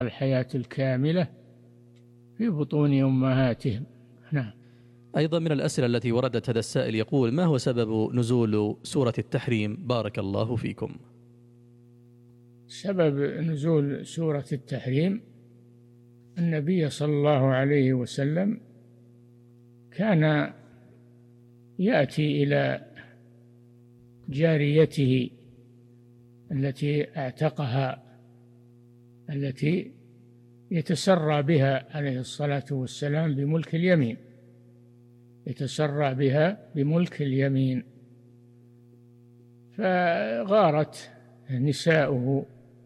الحياة الكاملة في بطون أمهاتهم. نعم. أيضا من الأسئلة التي وردت هذا السائل يقول: ما هو سبب نزول سورة التحريم؟ بارك الله فيكم. سبب نزول سورة التحريم النبي صلى الله عليه وسلم كان يأتي إلى جاريته التي اعتقها، التي يتسرى بها عليه الصلاة والسلام بملك اليمين، يتسرى بها بملك اليمين، فغارت نساؤه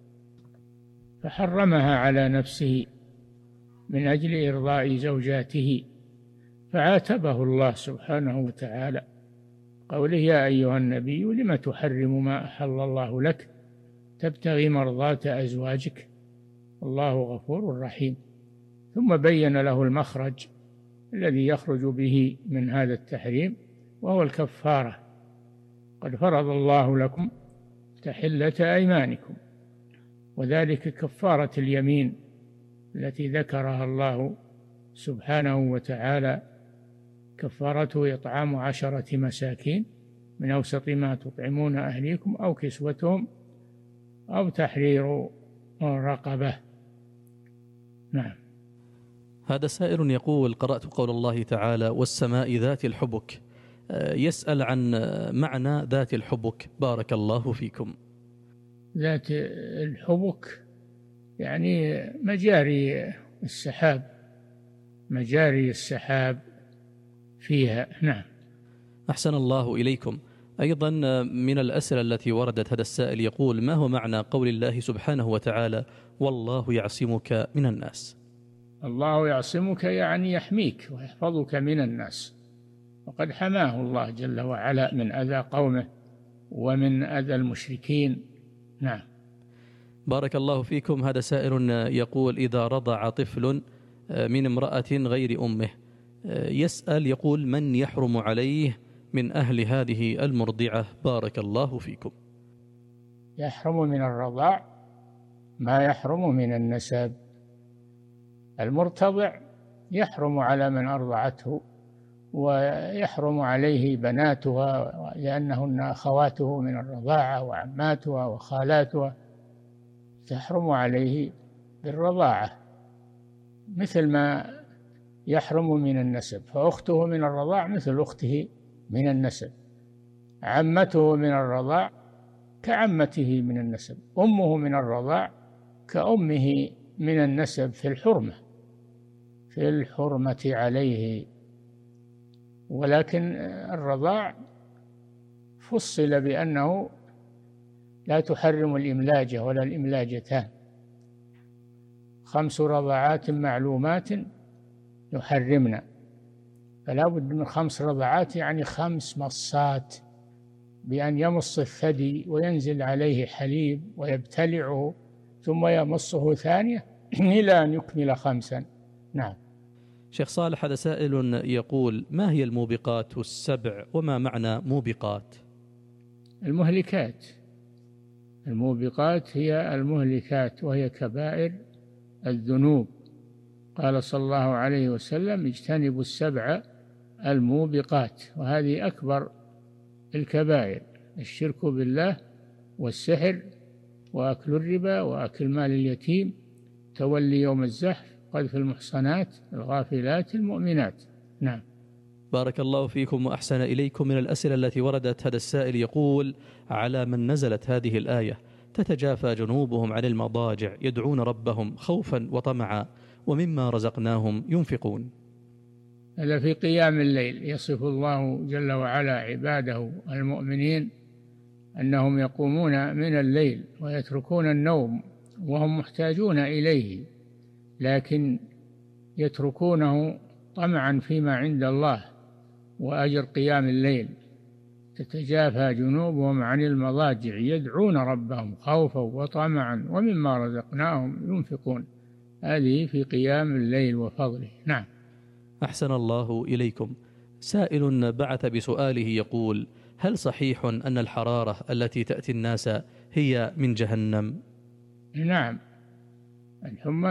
فحرمها على نفسه من أجل إرضاء زوجاته، فعاتبه الله سبحانه وتعالى قوله: يا أيها النبي لم تحرم ما أحل الله لك تبتغي مرضات أزواجك والله غفور رحيم. ثم بين له المخرج الذي يخرج به من هذا التحريم، وهو الكفارة: قد فرض الله لكم تحلة أيمانكم، وذلك كفارة اليمين التي ذكرها الله سبحانه وتعالى، كفارته إطعام 10 مساكين من أوسط ما تطعمون أهليكم أو كسوتهم أو تحرير رقبة. نعم. هذا سائل يقول: قرأت قول الله تعالى: والسماء ذات الحبك. يسأل عن معنى ذات الحبك، بارك الله فيكم. ذات الحبك يعني مجاري السحاب، مجاري السحاب فيها. نعم. أحسن الله إليكم. أيضا من الأسئلة التي وردت هذا السائل يقول: ما هو معنى قول الله سبحانه وتعالى: والله يعصمك من الناس؟ الله يعصمك يعني يحميك ويحفظك من الناس، وقد حماه الله جل وعلا من أذى قومه ومن أذى المشركين. نعم. بارك الله فيكم. هذا سائل يقول: إذا رضع طفل من امرأة غير أمه، يسأل يقول: من يحرم عليه من أهل هذه المرضعة؟ بارك الله فيكم. يحرم من الرضاع ما يحرم من النسب. المرتضع يحرم على من أرضعته، ويحرم عليه بناتها لأنهن أخواته من الرضاعة، وعماتها وخالاتها تحرم عليه بالرضاعة مثل ما يحرم من النسب، فأخته من الرضاع مثل أخته من النسب، عمته من الرضاع كعمته من النسب، أمه من الرضاع كأمه من النسب في الحرمة، في الحرمة عليه. ولكن الرضاع فصل بأنه لا تحرم الإملاجة ولا الإملاجتان، 5 رضعات معلومات يحرمنا، فلا بد من 5 رضعات يعني 5 مصات، بأن يمص الثدي وينزل عليه حليب ويبتلعه ثم يمصه ثانية إلى أن يكمل 5. نعم. شيخ صالح، هذا سائل يقول: ما هي الموبقات السبع، وما معنى موبقات؟ المهلكات. الموبقات هي المهلكات، وهي كبائر الذنوب. قال صلى الله عليه وسلم: اجتنبوا السبع الموبقات، وهذه أكبر الكبائر: الشرك بالله، والسحر، وأكل الربا، وأكل مال اليتيم، تولي يوم الزحف، قذف المحصنات الغافلات المؤمنات. نعم. بارك الله فيكم وأحسن إليكم. من الأسئلة التي وردت هذا السائل يقول: على من نزلت هذه الآية: تتجافى جنوبهم عن المضاجع يدعون ربهم خوفا وطمعا ومما رزقناهم ينفقون؟ هذا في قيام الليل يصف الله جل وعلا عباده المؤمنين أنهم يقومون من الليل ويتركون النوم وهم محتاجون إليه، لكن يتركونه طمعا فيما عند الله وأجر قيام الليل. تتجافى جنوبهم عن المضاجع يدعون ربهم خوفا وطمعا ومما رزقناهم ينفقون، هذه في قيام الليل وفضله. نعم. أحسن الله إليكم. سائل بعث بسؤاله يقول: هل صحيح أن الحرارة التي تأتي الناس هي من جهنم؟ نعم. الحمى